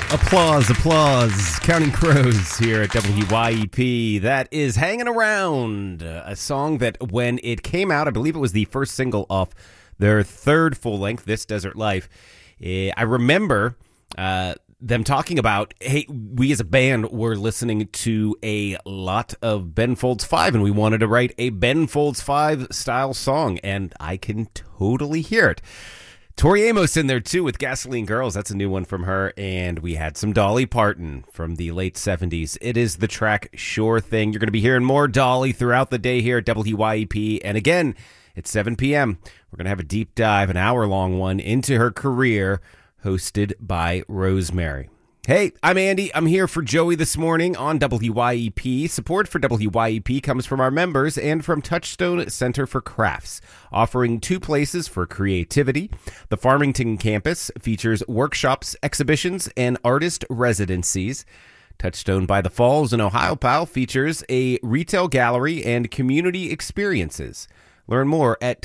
Applause, applause. Counting Crows here at WYEP. That is Hanging Around, a song that when it came out, I believe it was the first single off their third full-length, This Desert Life. I remember them talking about, hey, we as a band were listening to a lot of Ben Folds 5, and we wanted to write a Ben Folds 5 style song, and I can totally hear it. Tori Amos in there, too, with Gasoline Girls. That's a new one from her. And we had some Dolly Parton from the late 70s. It is the track Sure Thing. You're going to be hearing more Dolly throughout the day here at WYEP. And again, it's 7 p.m. We're going to have a deep dive, an hour-long one, into her career, hosted by Rosemary. Hey, I'm Andy. I'm here for Joey this morning on WYEP. Support for WYEP comes from our members and from Touchstone Center for Crafts, offering two places for creativity. The Farmington campus features workshops, exhibitions, and artist residencies. Touchstone by the Falls in Ohiopyle features a retail gallery and community experiences. Learn more at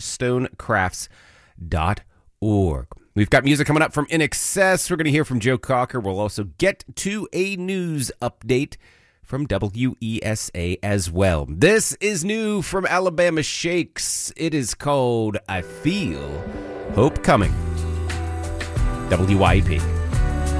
touchstonecrafts.org. We've got music coming up from INXS. We're going to hear from Joe Cocker. We'll also get to a news update from WESA as well. This is new from Alabama Shakes. It is called I Feel Hope Coming. WYEP.